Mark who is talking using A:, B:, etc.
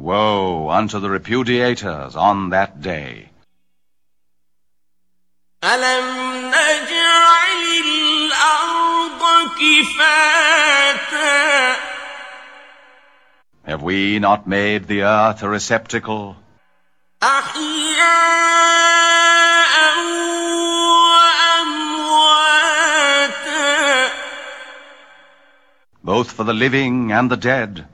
A: Woe unto the repudiators on that day.
B: أَلَمْ نَجْعَلِ الْأَرْضَ كِفَاتًا
A: Have we not made the earth a receptacle?
B: أَحْيَاءً وَأَمْوَاتًا
A: Both for the living and the dead.